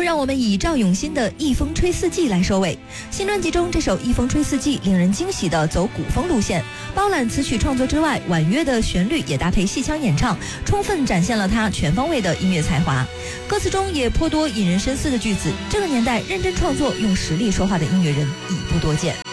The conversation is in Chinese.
让我们以赵咏欣的《一风吹四季》来收尾。新专辑中这首《一风吹四季》令人惊喜地走古风路线，包揽词曲创作之外，婉约的旋律也搭配戏腔演唱，充分展现了他全方位的音乐才华。歌词中也颇多引人深思的句子，这个年代认真创作、用实力说话的音乐人已不多见。